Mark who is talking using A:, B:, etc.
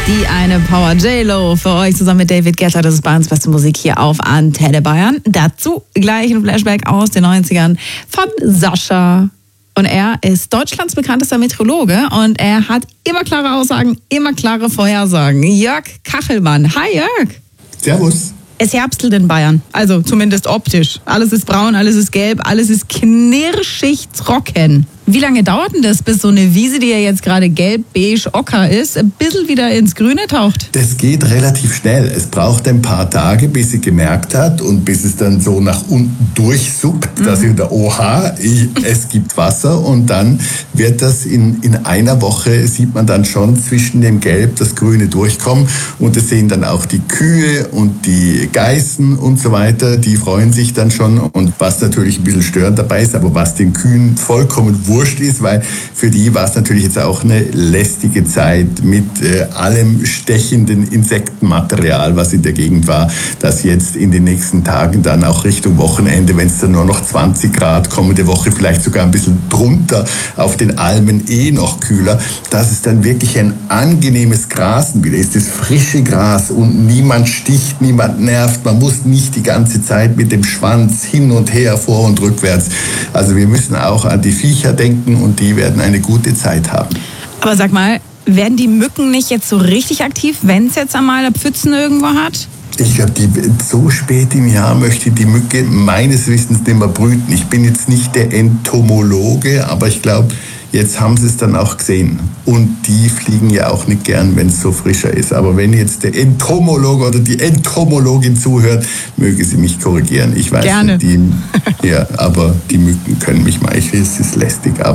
A: Die eine Power J-Lo für euch zusammen mit David Guetta. Das ist Bayerns beste Musik hier auf Antenne Bayern. Dazu gleich ein Flashback aus den 90ern von Sascha. Und er ist Deutschlands bekanntester Meteorologe und er hat immer klare Aussagen, immer klare Vorhersagen. Jörg Kachelmann. Hi Jörg.
B: Servus.
A: Es herbstelt in Bayern, also zumindest optisch. Alles ist braun, alles ist gelb, alles ist knirschig trocken. Wie lange dauert denn das, bis so eine Wiese, die ja jetzt gerade gelb, beige, ocker ist, ein bisschen wieder ins Grüne taucht?
B: Das geht relativ schnell. Es braucht ein paar Tage, bis sie gemerkt hat und bis es dann so nach unten durchsuppt, dass sie wieder, oha, es gibt Wasser, und dann wird das in einer Woche, sieht man dann schon zwischen dem Gelb das Grüne durchkommen, und das sehen dann auch die Kühe und die Geißen und so weiter, die freuen sich dann schon. Und was natürlich ein bisschen störend dabei ist, aber was den Kühen vollkommen wurscht ist, weil für die war es natürlich jetzt auch eine lästige Zeit mit allem stechenden Insektenmaterial, was in der Gegend war, dass jetzt in den nächsten Tagen dann auch Richtung Wochenende, wenn es dann nur noch 20 Grad, kommende Woche vielleicht sogar ein bisschen drunter, auf den Almen noch kühler, dass es dann wirklich ein angenehmes Grasen wieder ist, das frische Gras, und niemand sticht, niemand nervt, man muss nicht die ganze Zeit mit dem Schwanz hin und her, vor und rückwärts. Also wir müssen auch an die Viecher denken, und die werden eine gute Zeit haben.
A: Aber sag mal, werden die Mücken nicht jetzt so richtig aktiv, wenn es jetzt einmal Pfützen irgendwo hat?
B: Ich glaube, so spät im Jahr möchte die Mücke meines Wissens nicht mehr brüten. Ich bin jetzt nicht der Entomologe, aber ich glaube, jetzt haben sie es dann auch gesehen. Und die fliegen ja auch nicht gern, wenn es so frischer ist. Aber wenn jetzt der Entomologe oder die Entomologin zuhört, möge sie mich korrigieren. Ich weiß
A: gerne.
B: Nicht, aber die Mücken können mich mal. Es ist lästig.